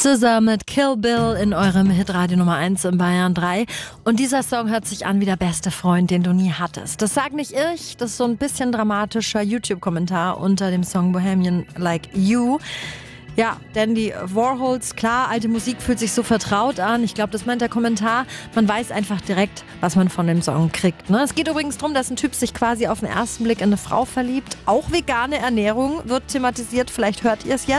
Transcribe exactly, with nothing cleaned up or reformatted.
S Z A mit Kill Bill in eurem Hitradio Nummer eins in Bayern drei. Und dieser Song hört sich an wie der beste Freund, den du nie hattest. Das sag nicht ich, das ist so ein bisschen dramatischer YouTube-Kommentar unter dem Song Bohemian Like You. Ja, denn die Warhols, klar, alte Musik fühlt sich so vertraut an. Ich glaube, das meint der Kommentar. Man weiß einfach direkt, was man von dem Song kriegt. Ne? Es geht übrigens darum, dass ein Typ sich quasi auf den ersten Blick in eine Frau verliebt. Auch vegane Ernährung wird thematisiert. Vielleicht hört ihr es jetzt.